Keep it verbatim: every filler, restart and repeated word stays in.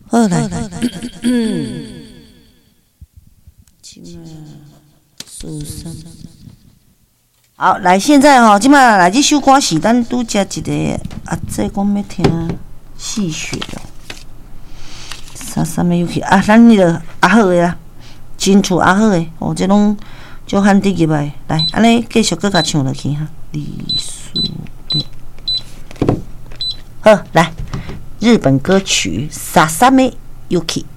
好来，嗯，四三。好，来，现在吼，即摆来这首歌是咱拄食一个阿姐讲要听戏曲的，啥啥物游戏啊？咱迄个阿好的啦，真厝阿好的，哦，这拢足罕得入来。来，安尼继续搁甲唱落去哈。李素六，好，来，日本歌曲《傻傻妹 Yuki》。